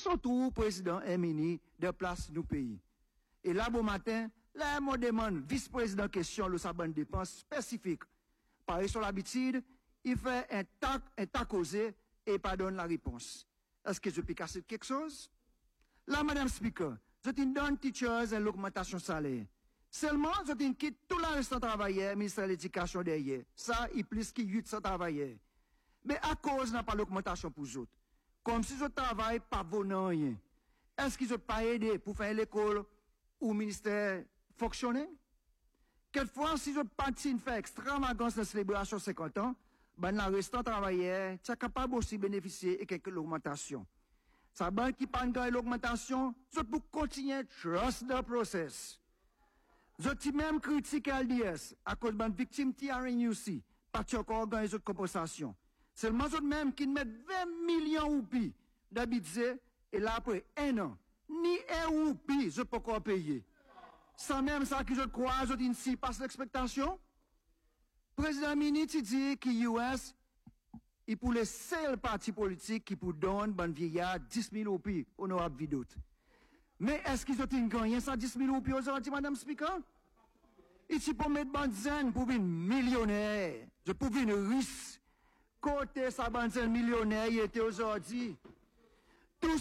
son tour, président Emini, de place nous pays. Et là, bon matin, là, on demande vice-président question, le sabon dépense spécifique. Pareil sur l'habitude, il fait un tas causé et pas donne la réponse. Est-ce que je peux casser quelque chose? Là, Madame Speaker, je te donne teachers et l'augmentation salaire. Seulement, je te quitte tout le restant travailleurs, ministère de l'Éducation derrière. Ça, il plus que 800 travailleurs. Mais à cause n'a pas l'augmentation pour eux autres. Comme si je travaille pas venant rien. Est-ce qu'ils ont pas aidé pour faire l'école ou ministère fonctionner? Quelquefois, si je parti faire extravagance de célébration 50 ans, ben, la restant travailleur, tu es capable aussi de bénéficier de quelques augmentations. Ça, ben, qui pas de l'augmentation, c'est pour continuer trust the process. Je t'ai même critiqué LDS à cause de victime TRNUC, pas encore organisé de compensation. Seulement eux même qui mettent 20 millions de roupies de budget et là après un an, ni un roupie je peux encore payer. Sans même ça que je crois, je dis si passe l'expectation. Président Miniti dit que US est pour les seuls partis politiques qui pour donner bon vieillard 10 000 roupies honorable vidot. Mais est-ce qu'ils ont gagné ça 10 000 roupies aujourd'hui, Madame Speaker? Ici pour mettre bonne zen pour une millionnaire, je pour une russe. Côté sa bonne zen millionnaire, il était aujourd'hui. Tout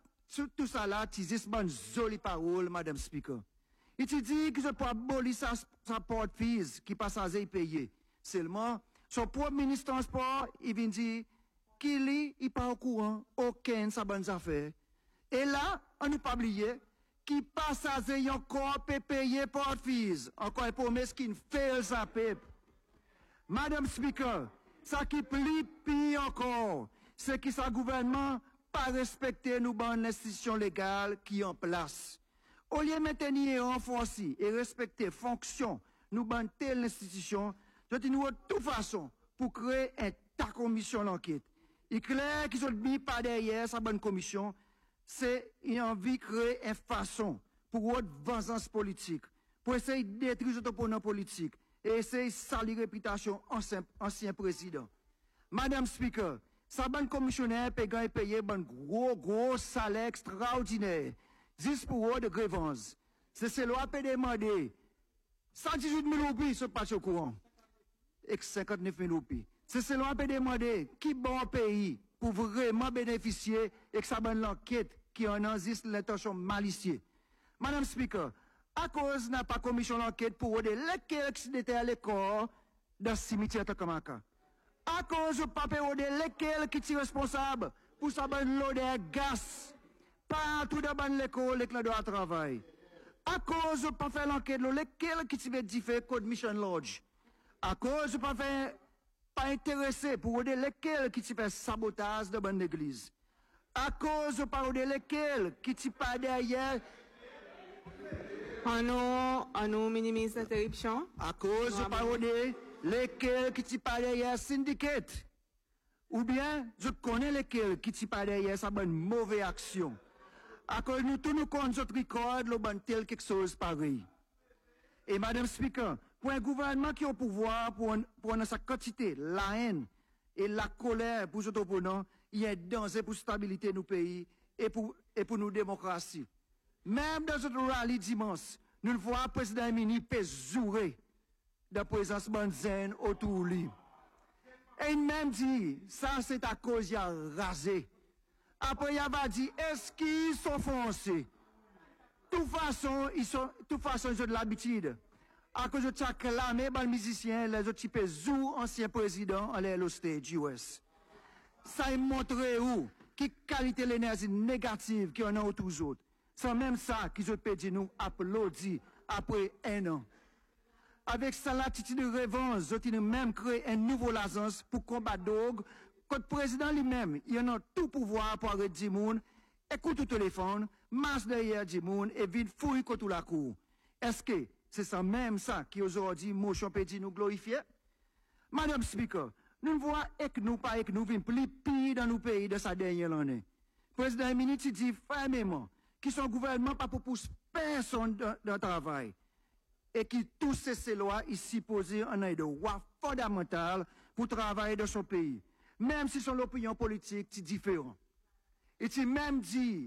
ça là, tu dis bonne jolie parole, Madame Speaker. Il te dit que je peux abolir sa porte fees qui passe à payer. Seulement, son propre ministre transport, il vient dire qu'il n'est pas au courant, aucun sa bonne affaire. Et là, on n'a pas oublié, qui passe à encore payer porte fees. Encore une promesse qui ne fait sa pipe. Madame Speaker, ça qui plie pire encore, c'est que sa gouvernement pas respecté nos bonnes institutions légales qui en place. Au lieu de maintenir, renforcer et respecter fonction, nous bonnes telle institution, je dis nous de toute façon pour créer une commission d'enquête. Il est clair qu'ils ont mis par derrière sa bonne commission, c'est une envie de créer une façon pour votre vengeance politique, pour essayer de détruire les opposants politiques et essayer de salir la réputation ancien président. Madame Speaker, sa bonne commissionnaire paye un gros salaire extraordinaire. 10 pour eux de grievance. C'est loi peut demander 118 000 roupies, ce pas au courant. Et 59 000 roupies. C'est loi peut demander qui bon pays pour vraiment bénéficier et que ça bonne l'enquête qui en existe l'intention malicieuse. Madame Speaker, à cause n'a pas commission d'enquête pour aider lesquels qui étaient à l'école dans le cimetière de Takamaka. À cause pas aider lesquels qui sont responsables pour ça bonne l'eau de gaz. Partout dans l'école, les de travail. À cause de pas faire l'enquête, lesquels qui sont différents code Mission Lodge. À cause de pas intéressé pour aider lesquels qui fait sabotage de bonne église. À cause de pas aider lesquels qui pas derrière. On nous minimise l'interruption. À cause de pas aider lesquels qui pas derrière syndicate. Ou bien, je connais lesquels qui pas derrière sa bonne mauvaise action. À cause nous tous nous connaissons notre record, le ban tel quelque chose pareil. Et Madame Speaker, pour un gouvernement qui a au pouvoir, pour sa quantité, la haine et la colère pour ses opposants, il y a un danger pour la stabilité de nos pays et pour nos démocraties. Même dans notre rallye dimanche, nous le voyons le président Mini pézourer de présence bonne zen autour de lui. Et il même dit, ça c'est à cause il a rasé. Après, il va dire, est-ce qu'ils sont foncés? De toute façon, ils ont de l'habitude. À cause de ça, clamé par les musiciens, les autres types zou ancien président à l'air stage US. Ça montre où, qui qualité l'énergie négative qu'il y en a autour des autres. C'est même ça qu'ils ont payé nous applaudir après un an. Avec ça, l'attitude de revanche, ils ont même créé un nouveau licence pour combattre drogue. Quand le président lui-même, il a tout pouvoir pour arrêter du monde, écoute au téléphone, marche derrière du monde et vide fouille contre la cour. Est-ce que c'est ça même ça qui aujourd'hui, motion pédi nous glorifier? Madame Speaker, nous ne voyons que nous, pas que nous, vîmes plus pire dans nos pays de sa dernière année. Le président Miniti dit fermement que son gouvernement pas pour pousser personne dans le travail et que tous ces lois ici posées en un droit fondamental pour travailler dans son pays. Même si son opinion politique est différente. Et tu même dit